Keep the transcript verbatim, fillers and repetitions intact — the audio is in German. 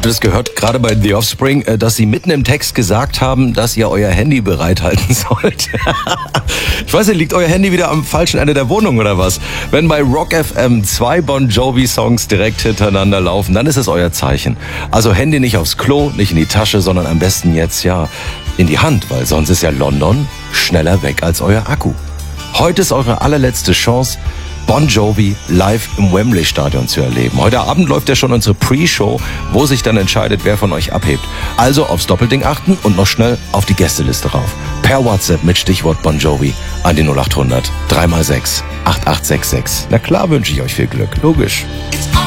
Habt ihr das gehört, gerade bei The Offspring, äh, dass sie mitten im Text gesagt haben, dass ihr euer Handy bereithalten sollt? Ich weiß nicht, liegt euer Handy wieder am falschen Ende der Wohnung oder was? Wenn bei Rock F M zwei Bon Jovi-Songs direkt hintereinander laufen, dann ist es euer Zeichen. Also Handy nicht aufs Klo, nicht in die Tasche, sondern am besten jetzt, ja, in die Hand, weil sonst ist ja London schneller weg als euer Akku. Heute ist eure allerletzte Chance, Bon Jovi live im Wembley-Stadion zu erleben. Heute Abend läuft ja schon unsere Pre-Show, wo sich dann entscheidet, wer von euch abhebt. Also aufs Doppelding achten und noch schnell auf die Gästeliste rauf. Per WhatsApp mit Stichwort Bon Jovi an die null acht hundert drei mal sechs acht acht sechs sechs. Na klar wünsche ich euch viel Glück, logisch.